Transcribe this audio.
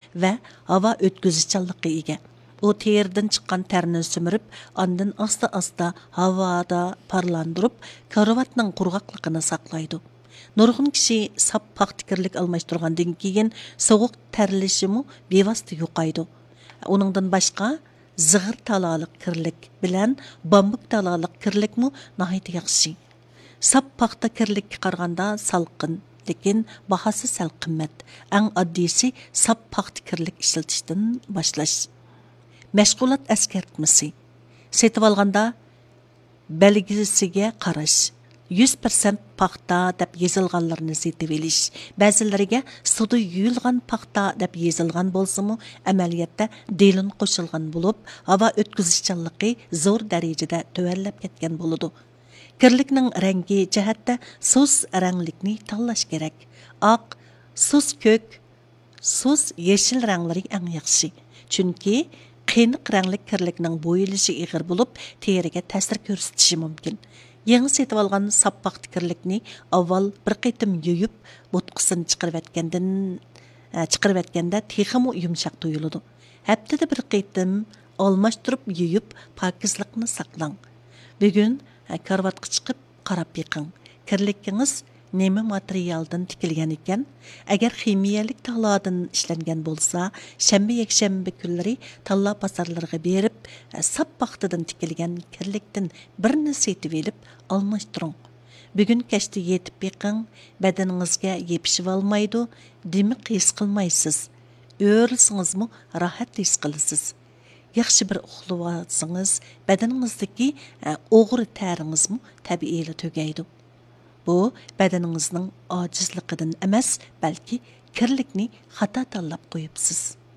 va havo o'tkazuvchanlikqa ega. U teridan chiqqan terni simirib, ondan asta-asta havoda parlandırıp, karavotning qurg'oqligini saqlaydi. Nurg'un kishi sap paxtikirlik almashtirgandan keyin sovuq terlishimi bevosita yo'qaydi. Uningdan boshqa zig'ir taloliq kirlik bilan bambuk taloliq kirlikmi nihoyat yaxshi. Sap paxta kirlikka qaraganda salqin, lekin bahasi sal qimmat. Eng oddiysi sap paxta kirlik ishlatishdan boshlash. Məşğulat əskertmisi. Setib alğanda belgisiga qarash. 100% paxta deb yezilganlarını setib elish. Ba'zilariga suda yuyilgan paxta deb yezilgan bolsa-mu, amaliyotda delin qo'shilgan bo'lib, havo o'tkazuvchanligi zo'r darajada tövallab ketgan bo'ladi. Kirlikning rangi jihatda sus ranglikni tanlash kerak. Oq, sus ko'k, sus yeshil ranglari eng yaxshi. Chunki qiyniq ranglik kirlikning bo'yilishi ig'ir bo'lib, teriga ta'sir ko'rsatishi mumkin. Yangi setib olgan sappoq kirlikni avval bir qitim yuyib, bo'tqisini chiqarib etganda texmi yumshoq tuyuladi. Haftada bir qitim almashtirib yuyib, pokizlikni saqlang. Bugun karvatga chiqib qarab yiqing. Kirlikingiz nima materialdan tikilgan ekan? Agar ximiyalik talodan ishlangan bo'lsa, shanba yakshanba kunlari talla bozorlarga berib, sap paxtadan tikilgan kirlikdan birini setib olib, almashtiring. Bugun kashda yetib yiqing, badaningizga yepishib olmaydi, dimiq his qilmaysiz. O'rilsingizmi rohat his qilasiz. Yaxshi bir uxlab olsangiz, badaningizdagi o'g'ri taringizmi tabiiyla tugaydi. Bu badaningizning ojizligidan emas, balki kirlikni xato tanlab qo'yibsiz.